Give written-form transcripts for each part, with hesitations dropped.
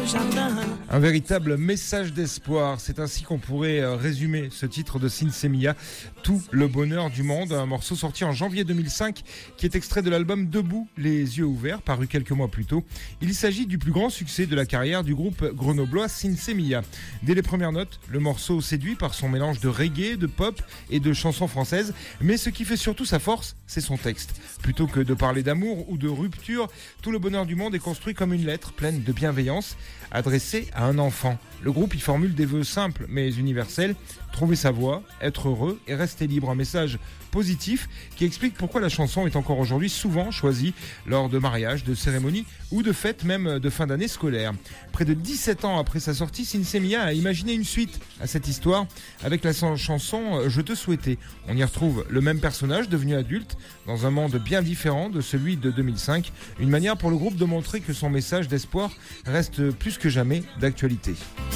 jardin. Un véritable message d'espoir, c'est ainsi qu'on pourrait résumer ce titre de Sinsémilla, Tout le bonheur du monde, un morceau sorti en janvier 2005 qui est extrait de l'album Debout, les yeux ouverts, paru quelques mois plus tôt. Il s'agit du plus grand succès de la carrière du groupe grenoblois Sinsémilla. Dès les premières notes, le morceau séduit par son mélange de reggae, de pop et de chansons françaises, mais ce qui fait surtout sa force, c'est son texte. Plutôt que de parler d'amour ou de rupture, Tout le bonheur du monde est construit comme une lettre pleine de bienveillance, adressée à un enfant. Le groupe y formule des vœux simples mais universels: trouver sa voie, être heureux et rester libre. Un message positif qui explique pourquoi la chanson est encore aujourd'hui souvent choisie lors de mariages, de cérémonies ou de fêtes même de fin d'année scolaire. Près de 17 ans après sa sortie, Sinsémilla a imaginé une suite à cette histoire avec la chanson Je te souhaitais. On y retrouve le même personnage devenu adulte dans un monde bien différent de celui de 2005. Une manière pour le groupe de montrer que son message d'espoir reste plus que jamais d'actualité.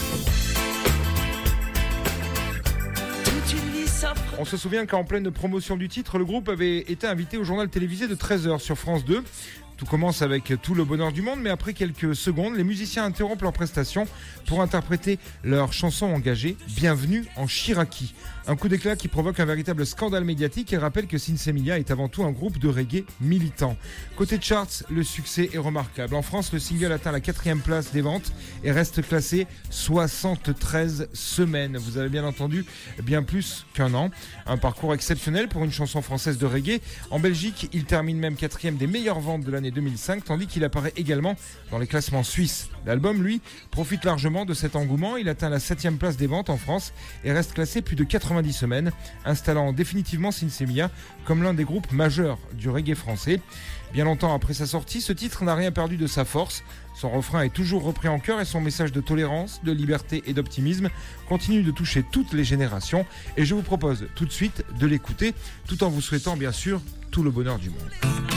On se souvient qu'en pleine promotion du titre, le groupe avait été invité au journal télévisé de 13h sur France 2. Tout commence avec Tout le bonheur du monde, mais après quelques secondes, les musiciens interrompent leur prestation pour interpréter leur chanson engagée, Bienvenue en Chiraki. Un coup d'éclat qui provoque un véritable scandale médiatique et rappelle que Sinsémilla est avant tout un groupe de reggae militant. Côté charts, le succès est remarquable. En France, le single atteint la 4e place des ventes et reste classé 73 semaines. Vous avez bien entendu, bien plus qu'un an. Un parcours exceptionnel pour une chanson française de reggae. En Belgique, il termine même 4e des meilleures ventes de l'année 2005, tandis qu'il apparaît également dans les classements suisses. L'album, lui, profite largement de cet engouement. Il atteint la 7e place des ventes en France et reste classé plus de 90 semaines, installant définitivement Sinsémilla comme l'un des groupes majeurs du reggae français. Bien longtemps après sa sortie, ce titre n'a rien perdu de sa force. Son refrain est toujours repris en chœur et son message de tolérance, de liberté et d'optimisme continue de toucher toutes les générations. Et je vous propose tout de suite de l'écouter, tout en vous souhaitant bien sûr tout le bonheur du monde.